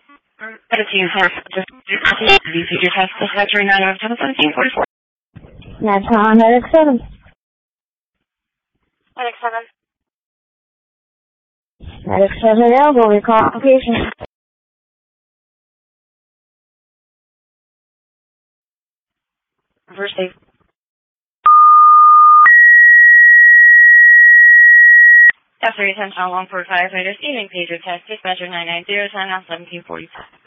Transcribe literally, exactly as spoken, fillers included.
seventeen four. Just your test. Dispatcher nine oh seven seventeen forty four. That's on Medic seven. Medic seven. Medic seven available. We call patient. First aid. F three attention on long forty five. Latest evening pager test. Dispatcher nine nine zero ten on seventeen forty five.